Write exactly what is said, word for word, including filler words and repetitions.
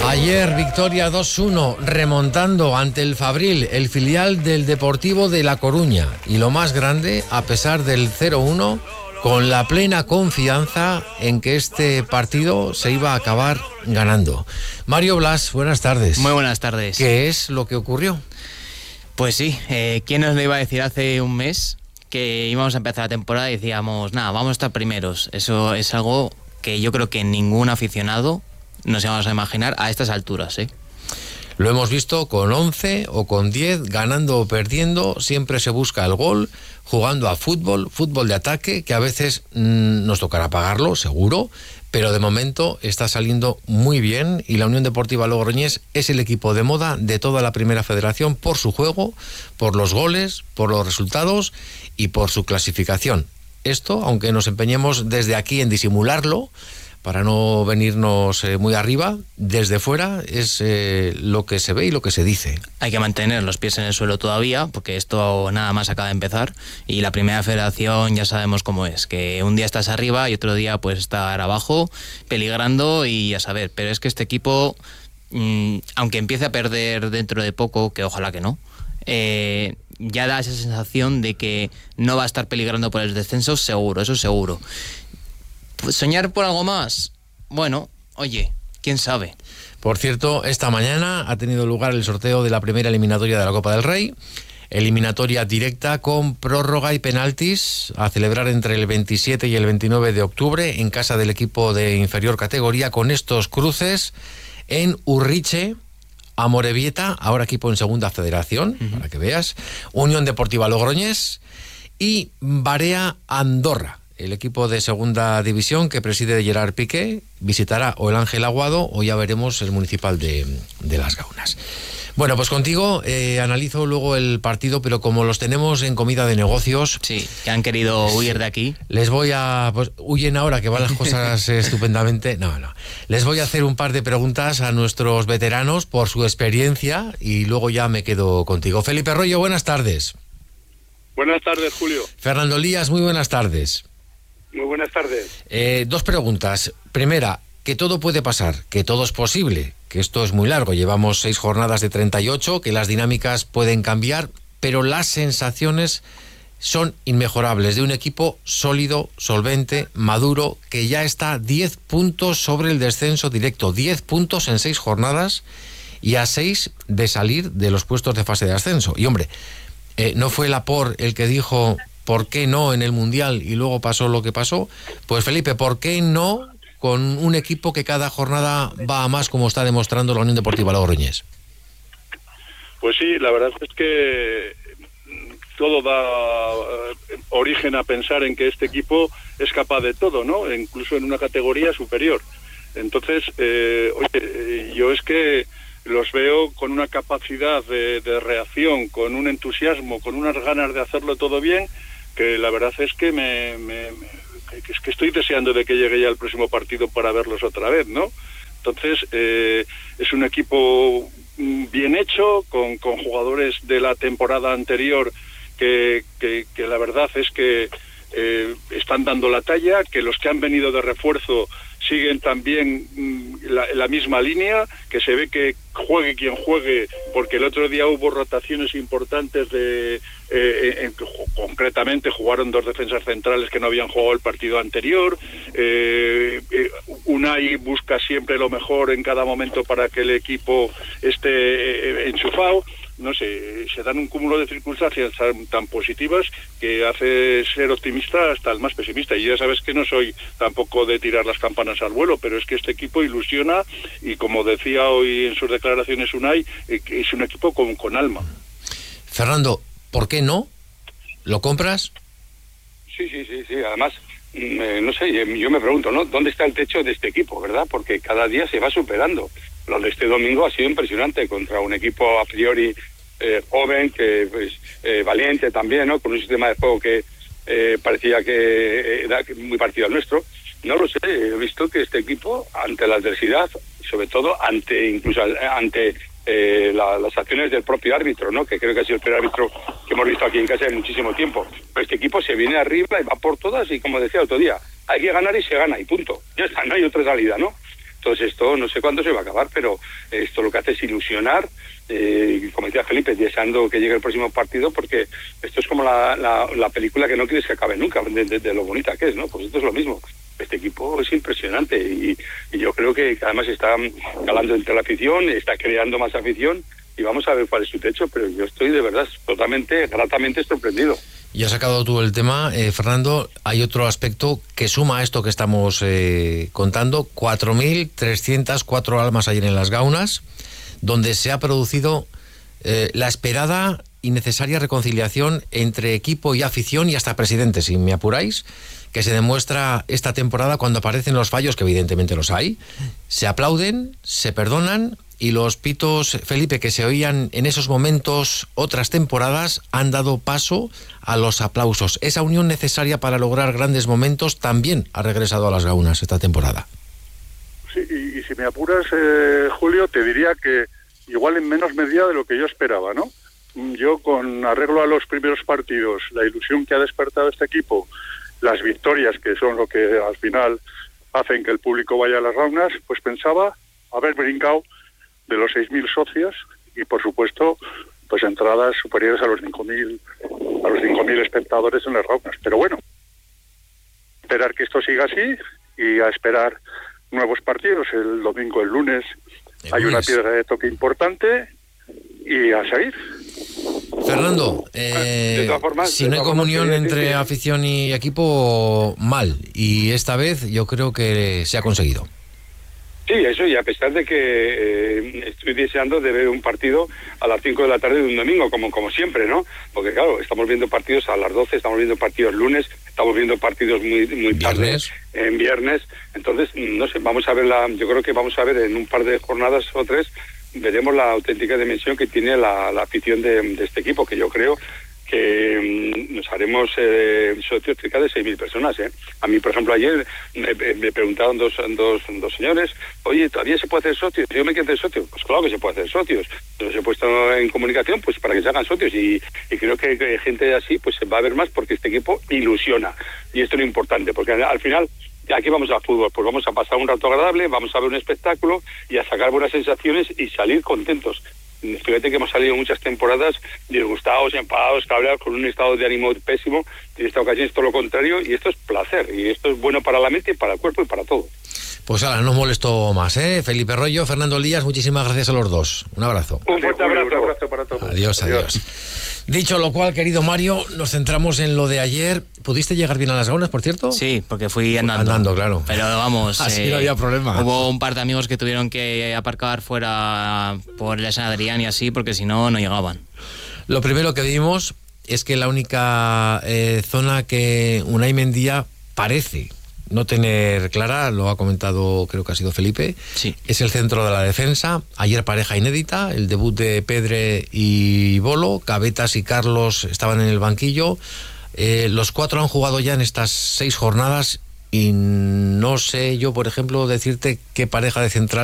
Ayer victoria dos uno, remontando ante el Fabril, el filial del Deportivo de La Coruña. Y lo más grande, a pesar del cero uno, con la plena confianza en que este partido se iba a acabar ganando. Mario Blas, buenas tardes. Muy buenas tardes. ¿Qué es lo que ocurrió? Pues sí, eh, ¿quién nos lo iba a decir hace un mes que íbamos a empezar la temporada y decíamos, nada, vamos a estar primeros? Eso es algo que yo creo que ningún aficionado nos íbamos a imaginar a estas alturas, ¿eh? Lo hemos visto con once o con diez, ganando o perdiendo, siempre se busca el gol, jugando a fútbol, fútbol de ataque, que a veces mmm, nos tocará pagarlo, seguro, pero de momento está saliendo muy bien y la Unión Deportiva Logroñés es el equipo de moda de toda la Primera Federación por su juego, por los goles, por los resultados y por su clasificación. Esto, aunque nos empeñemos desde aquí en disimularlo, para no venirnos eh, muy arriba, desde fuera es eh, lo que se ve y lo que se dice. Hay que mantener los pies en el suelo todavía, porque esto nada más acaba de empezar, y la Primera Federación ya sabemos cómo es, que un día estás arriba y otro día pues estar abajo, peligrando y a saber, pero es que este equipo, mmm, aunque empiece a perder dentro de poco, que ojalá que no, eh, ya da esa sensación de que no va a estar peligrando por el descenso seguro, eso seguro. ¿Soñar por algo más? Bueno, oye, quién sabe. Por cierto, esta mañana ha tenido lugar el sorteo de la primera eliminatoria de la Copa del Rey, eliminatoria directa con prórroga y penaltis, a celebrar entre el veintisiete y el veintinueve de octubre en casa del equipo de inferior categoría, con estos cruces en Urriche, Amorebieta, ahora equipo en segunda federación, uh-huh. para que veas, Unión Deportiva Logroñés y Barea Andorra. El equipo de segunda división que preside Gerard Piqué visitará o el Ángel Aguado o ya veremos el Municipal de, de Las Gaunas. Bueno, pues contigo eh, analizo luego el partido, pero como los tenemos en comida de negocios... Sí, que han querido huir de aquí. Les voy a... Pues huyen ahora que van las cosas estupendamente. No, no. Les voy a hacer un par de preguntas a nuestros veteranos por su experiencia y luego ya me quedo contigo. Felipe Royo, buenas tardes. Buenas tardes, Julio. Fernando Lías, muy buenas tardes. Muy buenas tardes. Eh, dos preguntas. Primera, que todo puede pasar, que todo es posible, que esto es muy largo. Llevamos seis jornadas de treinta y ocho, que las dinámicas pueden cambiar, pero las sensaciones son inmejorables de un equipo sólido, solvente, maduro, que ya está diez puntos sobre el descenso directo. diez puntos en seis jornadas y a seis de salir de los puestos de fase de ascenso. Y hombre, eh, no fue Laporte el que dijo... ¿Por qué no en el Mundial y luego pasó lo que pasó? Pues Felipe, ¿por qué no con un equipo que cada jornada va a más, como está demostrando la Unión Deportiva Logroñés? Pues sí, la verdad es que todo da origen a pensar en que este equipo es capaz de todo, ¿no? Incluso en una categoría superior. Entonces, eh, oye, yo es que los veo con una capacidad de, de reacción, con un entusiasmo, con unas ganas de hacerlo todo bien, que la verdad es que me, me, me que, es que estoy deseando de que llegue ya el próximo partido para verlos otra vez, ¿no? Entonces, eh, es un equipo bien hecho, con, con jugadores de la temporada anterior que, que, que la verdad es que eh, están dando la talla, que los que han venido de refuerzo siguen también mmm, la, la misma línea, que se ve que juegue quien juegue, porque el otro día hubo rotaciones importantes de eh, en, concretamente jugaron dos defensas centrales que no habían jugado el partido anterior. eh, eh, Unai busca siempre lo mejor en cada momento para que el equipo esté eh, enchufado. No sé, se dan un cúmulo de circunstancias tan, tan positivas que hace ser optimista hasta el más pesimista. Y ya sabes que no soy tampoco de tirar las campanas al vuelo, pero es que este equipo ilusiona y, como decía hoy en sus declaraciones Unai, es un equipo con, con alma. Fernando, ¿por qué no? ¿Lo compras? Sí, sí, sí, sí. Además, eh, no sé, yo me pregunto, ¿no? ¿Dónde está el techo de este equipo, verdad? Porque cada día se va superando. Lo de este domingo ha sido impresionante contra un equipo a priori eh, joven, que pues eh, valiente también, ¿no? Con un sistema de juego que eh, parecía que era muy parecido al nuestro. No lo sé, he visto que este equipo, ante la adversidad, sobre todo ante incluso ante eh, la, las acciones del propio árbitro, ¿no? Que creo que ha sido el peor árbitro que hemos visto aquí en casa en muchísimo tiempo. Pero este equipo se viene arriba y va por todas y, como decía el otro día, hay que ganar y se gana y punto. Ya está, no hay otra salida, ¿no? Entonces esto no sé cuándo se va a acabar, pero esto lo que hace es ilusionar, eh, como decía Felipe, deseando que llegue el próximo partido, porque esto es como la, la, la película que no quieres que acabe nunca, de, de, de lo bonita que es, ¿no? Pues esto es lo mismo. Este equipo es impresionante y, y yo creo que, que además está calando entre la afición, está creando más afición y vamos a ver cuál es su techo, pero yo estoy de verdad totalmente, gratamente sorprendido. Y has sacado tú el tema, eh, Fernando. Hay otro aspecto que suma a esto que estamos eh, contando. cuatro mil trescientas cuatro almas ayer en Las Gaunas, donde se ha producido eh, la esperada y necesaria reconciliación entre equipo y afición y hasta presidente, si me apuráis, que se demuestra esta temporada cuando aparecen los fallos, que evidentemente los hay, se aplauden, se perdonan, y los pitos, Felipe, que se oían en esos momentos otras temporadas, han dado paso a los aplausos. Esa unión necesaria para lograr grandes momentos también ha regresado a Las Gaunas esta temporada. Sí, y, y si me apuras, eh, Julio, te diría que igual en menos medida de lo que yo esperaba, ¿no? Yo, con arreglo a los primeros partidos, la ilusión que ha despertado este equipo, las victorias, que son lo que al final hacen que el público vaya a Las Gaunas, pues pensaba haber brincado de los seis mil socios y, por supuesto, pues entradas superiores a los cinco mil a los cinco mil espectadores en Las Gaunas. Pero bueno, esperar que esto siga así y a esperar nuevos partidos. El domingo, el lunes, el hay lunes. Una piedra de toque importante y a seguir. Fernando, eh, formas, si no hay comunión formas, entre sí, sí. afición y equipo, mal. Y esta vez yo creo que se ha conseguido. Sí, eso, y a pesar de que eh, estoy deseando de ver un partido a las cinco de la tarde de un domingo, como como siempre, ¿no? Porque claro, estamos viendo partidos a las doce, estamos viendo partidos lunes, estamos viendo partidos muy muy tarde, en viernes. Entonces, no sé, vamos a ver la, yo creo que vamos a ver en un par de jornadas o tres, veremos la auténtica dimensión que tiene la, la afición de, de este equipo, que yo creo que nos haremos eh, socios cerca de seis mil personas. ¿eh? A mí, por ejemplo, ayer me, me preguntaron dos, dos, dos señores, oye, ¿todavía se puede hacer socios? Yo me quiero hacer socios. Pues claro que se puede hacer socios. Los he puesto en comunicación pues para que se hagan socios y, y creo que, que gente así pues se va a ver más porque este equipo ilusiona. Y esto es lo importante, porque al final aquí vamos al fútbol, pues vamos a pasar un rato agradable, vamos a ver un espectáculo y a sacar buenas sensaciones y salir contentos. Fíjate que hemos salido muchas temporadas disgustados, enfadados, cabreados, con un estado de ánimo pésimo, y esta ocasión es todo lo contrario, y esto es placer, y esto es bueno para la mente, para el cuerpo y para todo. Pues ahora, no molesto más, ¿eh? Felipe Rollo, Fernando Elías, muchísimas gracias a los dos. Un abrazo. Un fuerte abrazo, un abrazo para todos. Adiós, adiós, adiós. Dicho lo cual, querido Mario, nos centramos en lo de ayer. ¿Pudiste llegar bien a Las Gaunas, por cierto? Sí, porque fui andando. Andando, claro. Pero vamos... Así eh, no había problema. Hubo un par de amigos que tuvieron que aparcar fuera por el San Adrián y así, porque si no, no llegaban. Lo primero que vimos es que la única eh, zona que Unai Mendía parece no tener clara, lo ha comentado, creo que ha sido Felipe, sí. Es el centro de la defensa. Ayer pareja inédita, el debut de Pedre y Bolo, Cabetas y Carlos estaban en el banquillo. Eh, los cuatro han jugado ya en estas seis jornadas y no sé yo, por ejemplo, decirte qué pareja de central